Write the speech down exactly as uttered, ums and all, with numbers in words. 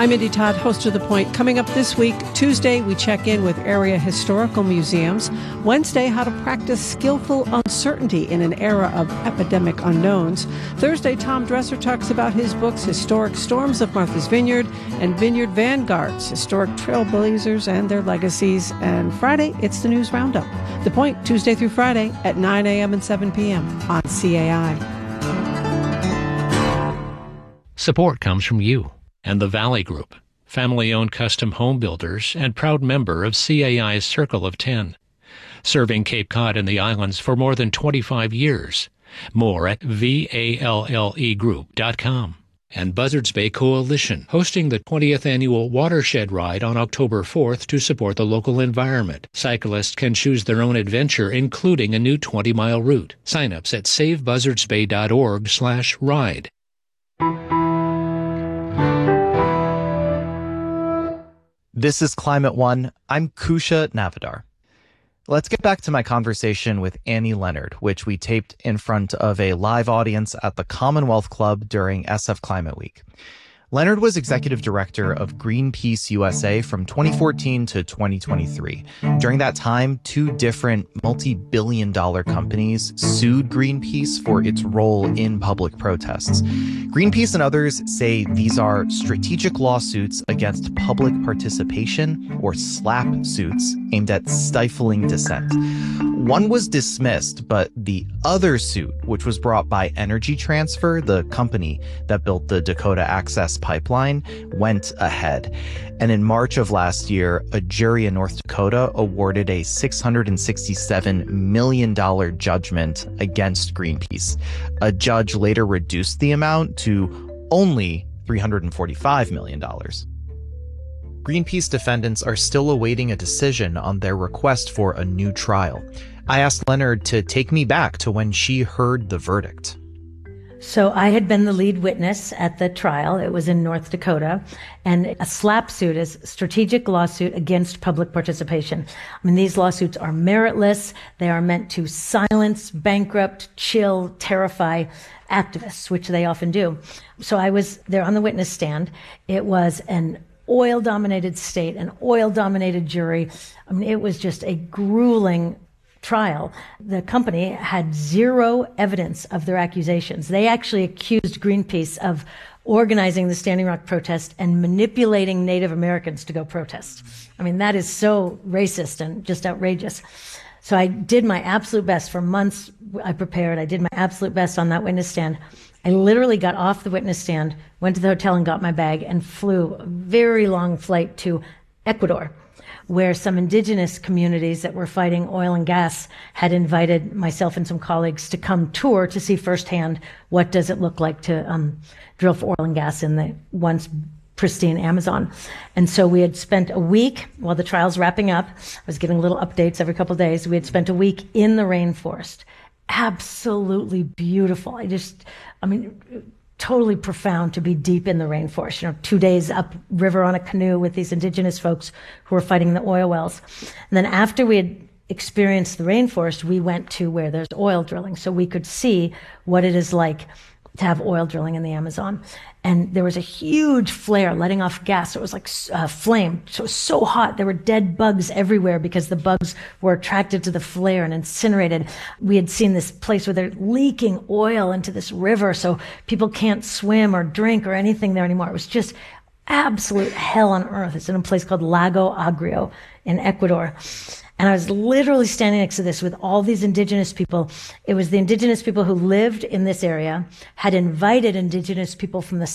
I'm Indy Todd, host of The Point. Coming up this week, Tuesday, we check in with area historical museums. Wednesday, how to practice skillful uncertainty in an era of epidemic unknowns. Thursday, Tom Dresser talks about his books, Historic Storms of Martha's Vineyard and Vineyard Vanguards, historic trailblazers and their legacies. And Friday, it's the News Roundup. The Point, Tuesday through Friday at nine a.m. and seven p.m. on C A I. Support comes from you and the Valley Group, family-owned custom home builders and proud member of C A I's Circle of Ten, serving Cape Cod and the islands for more than twenty-five years. More at valle group dot com. And Buzzards Bay Coalition, hosting the twentieth Annual Watershed Ride on October fourth to support the local environment. Cyclists can choose their own adventure, including a new twenty-mile route. Sign-ups at save buzzards bay dot org slash ride. This is Climate One. I'm Kusha Navidar. Let's get back to my conversation with Annie Leonard, which we taped in front of a live audience at the Commonwealth Club during S F Climate Week. Leonard was executive director of Greenpeace U S A from twenty fourteen to twenty twenty-three. During that time, two different multi-billion dollar companies sued Greenpeace for its role in public protests. Greenpeace and others say these are strategic lawsuits against public participation, or SLAPP suits, aimed at stifling dissent. One was dismissed, but the other suit, which was brought by Energy Transfer, the company that built the Dakota Access Pipeline, went ahead. And in March of last year, a jury in North Dakota awarded a six hundred sixty-seven million dollars judgment against Greenpeace. A judge later reduced the amount to only three hundred forty-five million dollars. Greenpeace defendants are still awaiting a decision on their request for a new trial. I asked Leonard to take me back to when she heard the verdict. So I had been the lead witness at the trial. It was in North Dakota. And a SLAPP suit is strategic lawsuit against public participation. I mean, these lawsuits are meritless. They are meant to silence, bankrupt, chill, terrify activists, which they often do. So I was there on the witness stand. It was an oil-dominated state, an oil-dominated jury. I mean, it was just a grueling trial. The company had zero evidence of their accusations. They actually accused Greenpeace of organizing the Standing Rock protest and manipulating Native Americans to go protest. I mean, that is so racist and just outrageous. So I did my absolute best. For months I prepared. I did my absolute best on that witness stand. I literally got off the witness stand, went to the hotel and got my bag, and flew a very long flight to Ecuador, where some indigenous communities that were fighting oil and gas had invited myself and some colleagues to come tour to see firsthand what does it look like to um, drill for oil and gas in the once pristine Amazon. And so we had spent a week, while the trial's wrapping up, I was giving little updates every couple of days, we had spent a week in the rainforest. Absolutely beautiful. I just, I mean, totally profound to be deep in the rainforest, you know, two days upriver on a canoe with these indigenous folks who were fighting the oil wells. And then after we had experienced the rainforest, we went to where there's oil drilling so we could see what it is like to have oil drilling in the Amazon. And there was a huge flare letting off gas. It was like uh, flame. So it was so hot. There were dead bugs everywhere because the bugs were attracted to the flare and incinerated. We had seen this place where they're leaking oil into this river, so people can't swim or drink or anything there anymore. It was just absolute hell on earth. It's in a place called Lago Agrio in Ecuador. And I was literally standing next to this with all these indigenous people. It was the indigenous people who lived in this area, had invited indigenous people from the